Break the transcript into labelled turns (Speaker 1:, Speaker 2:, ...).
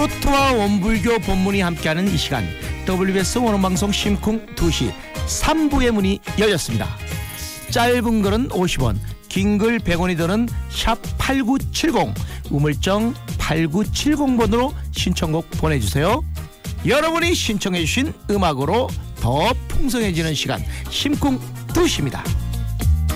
Speaker 1: 트로트와 원불교 본문이 함께하는 이 시간, WBS 원어방송 심쿵 2시 3부의 문이 열렸습니다. 짧은 글은 50원, 긴 글 100원이 드는 샵8970, 우물정 8970번으로 신청곡 보내주세요. 여러분이 신청해 주신 음악으로 더 풍성해지는 시간, 심쿵 2시입니다.